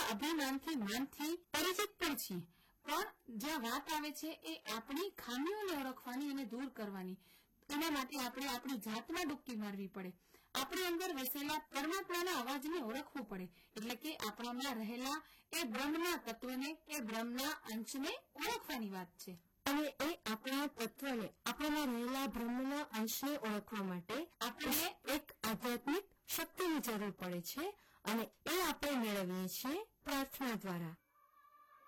અભિમાનથી માનથી પરિચિત પણ છીએ, પણ જ્યાં વાત આવે છે એ આપણી ખામીઓને ઓળખવાની અને દૂર કરવાની. એના માટે આપણે આપણી જાતમાં ડૂબકી મારવી પડે. આપણી અંદર વસેલા પરમાત્માના અવાજને ઓળખવું પડે. એટલે કે આપણામાં રહેલા એ બ્રહ્મના તત્વને, એ બ્રહ્મના અંશને ઓળખવાની વાત છે. અને એ આપણા તત્વને, આપણામાં રહેલા બ્રહ્મના અંશને ઓળખવા માટે આપણે એક આધ્યાત્મિક શક્તિની જરૂર પડે છે, અને એ આપણે મેળવીએ છીએ પ્રાર્થના દ્વારા.